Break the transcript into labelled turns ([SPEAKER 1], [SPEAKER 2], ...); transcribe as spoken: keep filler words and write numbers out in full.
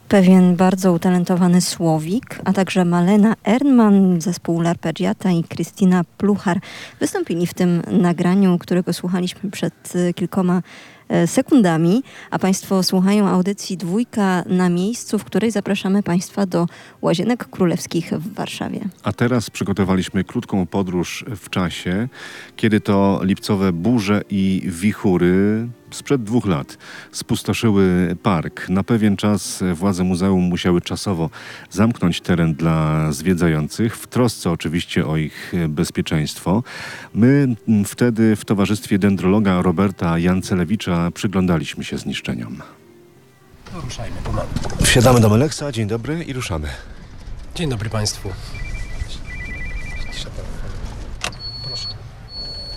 [SPEAKER 1] Pewien bardzo utalentowany Słowik, a także Malena Ernman, zespół L'Arpeggiata i Krystyna Pluchar wystąpili w tym nagraniu, którego słuchaliśmy przed kilkoma sekundami, a Państwo słuchają audycji Dwójka na miejscu, w której zapraszamy Państwa do Łazienek Królewskich w Warszawie.
[SPEAKER 2] A teraz przygotowaliśmy krótką podróż w czasie, kiedy to lipcowe burze i wichury sprzed dwóch lat spustoszyły park. Na pewien czas władze muzeum musiały czasowo zamknąć teren dla zwiedzających, w trosce oczywiście o ich bezpieczeństwo. My wtedy w towarzystwie dendrologa Roberta Jancelewicza przyglądaliśmy się zniszczeniom.
[SPEAKER 3] No, ruszajmy pomału.
[SPEAKER 2] Wsiadamy do Meleksa, dzień dobry i ruszamy.
[SPEAKER 3] Dzień dobry Państwu.